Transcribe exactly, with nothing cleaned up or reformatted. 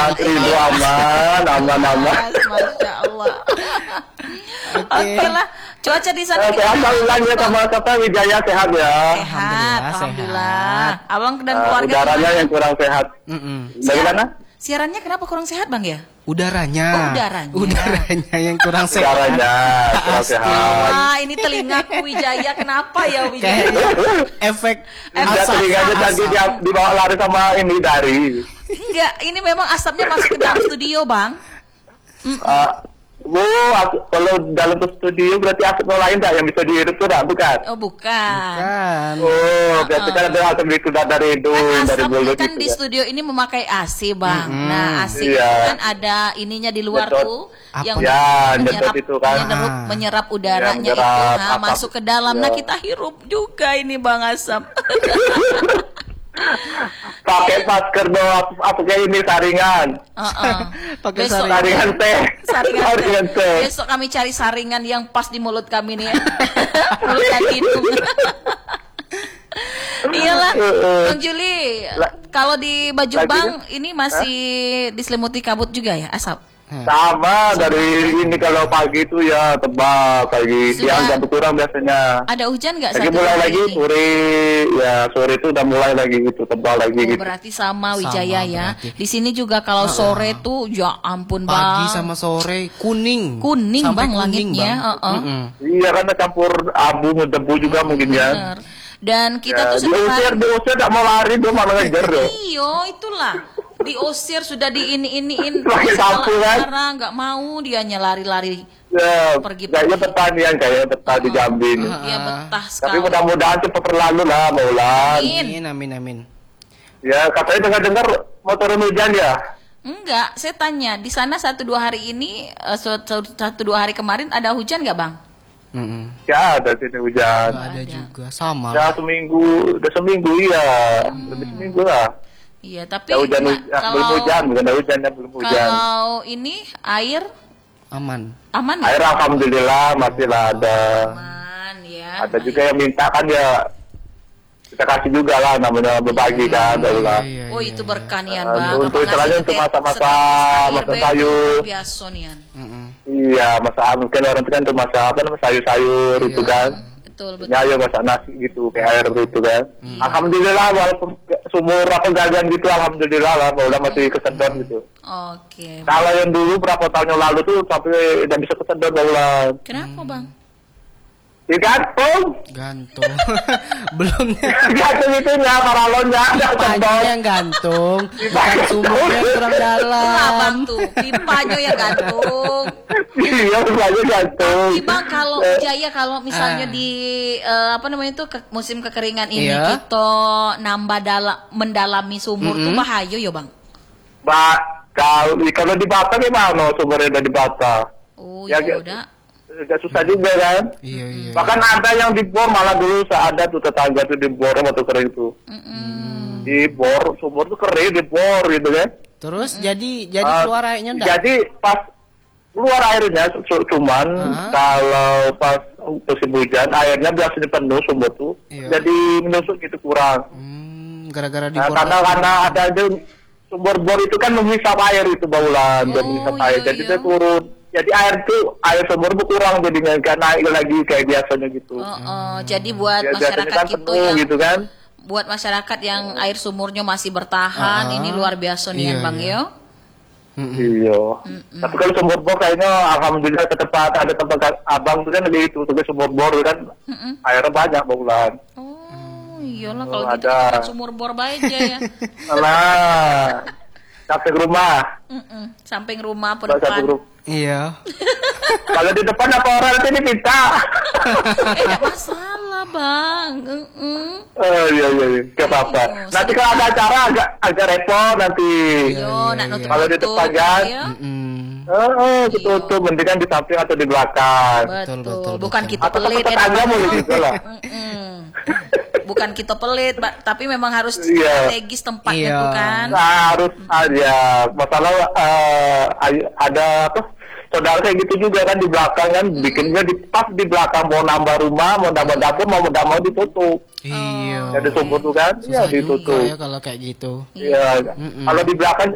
Ridho aman, aman, aman. Masya Allah. Oke Oke. lah. Cuaca di sana Eh, Sehat gimana? Bang ya sama kata Wijaya sehat ya. Sehat, Alhamdulillah, alhamdulillah. sehat. Abang dan Eh, keluarga udaranya gimana? yang kurang sehat. Mm-mm. Dari mana? Siarannya kenapa kurang sehat, Bang ya? Udaranya. Oh, udaranya. Udaranya yang kurang sehat. Udaranya kurang Pasti. sehat. Ah, ini telingaku Wijaya. Kenapa ya Wijaya? Kayaknya efek Tidak asap. telinganya tadi asap. dia dibawa lari sama ini dari. Enggak, ini memang asapnya masuk ke dalam studio, Bang. Ah, oh, aku, kalau dalam studio berarti asap lain tak yang bisa dihirup tuh tak, bukan? Oh, bukan. Kan. Oh, berarti kan ada asap itu dari hidung, Kan dari asap mulut kan gitu di ya. studio ini memakai A C, Bang. Mm-mm. Nah, A C Iya. itu kan ada ininya di luar Nyedot. tuh Apa? yang Ya, menyerap, nyedot itu kan. menyerap, Ah. menyerap udaranya Ya, itu, menyerap nah, asap. masuk ke dalam. Nah, Ya. kita hirup juga ini, Bang, asap. Pakai masker dong, apa kayak ini saringan. Heeh. Pakai Besok- Saringan teh. Saringan Saringan teh. teh. Besok kami cari saringan yang pas di mulut kami nih ya. Mulut dan hidung. Iyalah, Bang Juli. La- Kalau di Baju Lagi Bang ini masih diselimuti kabut juga ya, asap. Sama dari ini kalau pagi itu ya tebal, pagi Sudah. siang jam kurang biasanya. Ada hujan nggak Lagi satu mulai hari lagi ini? sore, ya sore itu udah mulai lagi gitu tebal lagi Oh, gitu. berarti sama Sama Wijaya ya. berarti. Di sini juga kalau sore tuh ya ampun, Pagi Bang. sama sore kuning. Kuning, Sampai Bang, kuning, langitnya. Bang. Heeh. Mm-mm. Iya karena campur abu debu juga mungkin ya. Bener. Dan kita Ya, tuh setiap diusir, hari diusir tak mau lari dia malah ngejar deh. iyo itulah diusir sudah di ini iniin Pakai sapu, kan? nggak mau dianya lari-lari. Ya, Pergi-pergi. kayaknya pertanian kayaknya betah di Jambi ini. Dia betah Tapi sekali. mudah-mudahan cepat berlalu lah, Maulan. Amin. Amin amin amin. Ya, katanya dengar-dengar mau turun hujan ya. Enggak, saya tanya di sana satu dua hari ini eh, satu, satu dua hari kemarin ada hujan nggak, Bang? Mm-mm. Ya, ada sini hujan. Nggak ada juga sama. Ya, seminggu, udah seminggu ya. Lebih seminggu lah. Iya, tapi Ya hujan, nggak- hujan belum kalau hujan, bukan ada hujan, ya belum hujan. kalau ini air Aman. aman nggak? Air alhamdulillah masih lah ada. Aman ya. Ada juga yang minta kan ya. Kita kasih juga lah namanya berbagi kan, adalah. Iya, Oh iya, itu iya. berkah nian, Eh, Bang. untuk Bapak istilahnya ngasih untuk teh masa-masa- setetes masa air sayur. bebek, biasa nian. Mm-mm. Iya, masak mungkin orang itu kan tuh masak apa namanya sayur-sayur itu Iya. kan. Betul, betul. Ya, ya masak nasi gitu kayak air gitu kan. Alhamdulillah walaupun sumur apa gagan gitu alhamdulillah lah udah masih kesedot gitu. Oke. Kalau yang dulu berapa tahun yang lalu tuh sampai udah bisa kesedot bulan. Kenapa, Bang? Digantung. Gantung. Belum Gantung itu ya paralonnya enggak pipanya kesedot. yang gantung, bukan sumurnya yang kurang Itu dalam. abang tuh, pipanya yang gantung. Iya, semuanya gantung. Tapi Bang, kalau Eh, Jaya kalau misalnya Ah. di eh, apa namanya itu ke- musim kekeringan ini Iya. kita nambah dalam mendalami sumur tuh bahaya ya, Bang. Mbak, kalau kalau di Batam gimana sumbernya dari Batam? Oh, Ya, ya ya. udah. Agak susah juga kan. Iya iya. Bahkan ada yang dibor malah dulu ada tuh tetangga tuh dibor waktu kering tuh. Mm-mm. Dibor sumur tuh kering dibor gitu kan. Terus jadi jadi Ah, keluar airnya enggak? Jadi pas keluar airnya cu- cu- cuman Ah. kalau pas musim hujan airnya biasanya penuh sumur tuh. Iya. Jadi menusuk gitu kurang. Hmm, gara-gara Nah, dibor. karena karena ada aja sumur bor itu kan menghisap air itu baulan dan Oh, menghisap iya, air jadi iya. dia turun. Jadi air tuh air sumur tuh kurang jadinya nggak naik lagi kayak biasanya gitu. Oh, oh, jadi buat Ya, biasanya masyarakat kan kita penuh yang gitu kan. buat masyarakat yang air sumurnya masih bertahan, Ah. ini luar biasa nih Iya, ya, Bang iya. yo. Mm-mm. Iya. Tapi kalau sumur bor kayaknya alhamdulillah ke tempat ada tempat abang tuh kan ada itu tuh sumur bor kan airnya banyak bulan. Oh, iyalah kalau Oh, gitu ada. kita sumur bor baik aja ya. Nah, sampai ke rumah. Mm-mm. Samping rumah Sampai depan. grup. Iya. Kalau di depan apa orang nanti diminta? Eh, enggak masalah, Bang. Mm-mm. Oh iya iya, iya. Gak apa-apa. Iya, Nanti kalau ada acara agak agak repot nanti. Yo, nak nutup. Kalau di depan kan? Mm-mm. Oh, oh ditutup, mendingan di samping atau di belakang. Betul, betul, betul. bukan kita Atau pelit tempat ya. tetangga Bang. boleh juga lah. Mm-mm. Bukan kita pelit, Ba- tapi memang harus Iya. strategis tempatnya Iya. tuh kan. Nah, harus aja. Masalah eh, ay- ada apa? Saudara kayak gitu juga kan di belakang kan bikinnya di pas di belakang mau nambah rumah, mau nambah dapur, mau nggak mau ditutup. Iya. Jadi sumur tuh kan, ya Susah juga ditutup. ya kalau kayak gitu. Iya. Mm-mm. Kalau di belakang